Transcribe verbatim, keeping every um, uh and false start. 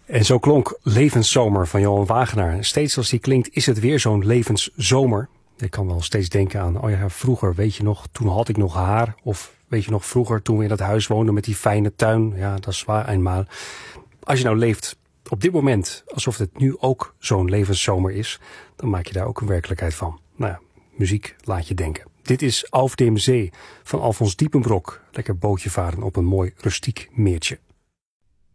En zo klonk Levenszomer van Johan Wagenaar. Steeds als die klinkt is het weer zo'n levenszomer. Ik kan wel steeds denken aan, oh ja, vroeger, weet je nog, toen had ik nog haar. Of weet je nog, vroeger toen we in dat huis woonden met die fijne tuin. Ja, dat is waar eenmaal. Als je nou leeft op dit moment alsof het nu ook zo'n levenszomer is, dan maak je daar ook een werkelijkheid van. Nou ja, muziek laat je denken. Dit is Auf dem Zee van Alfons Diepenbrok. Lekker bootje varen op een mooi rustiek meertje.